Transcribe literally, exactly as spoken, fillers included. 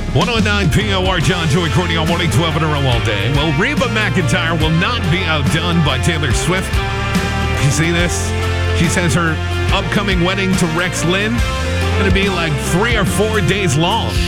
one oh nine P O R, John Joy Courtney on Morning twelve in a row all day. Well, Reba McEntire will not be outdone by Taylor Swift. You see this? She says her upcoming wedding to Rex Lynn going to be like three or four days long.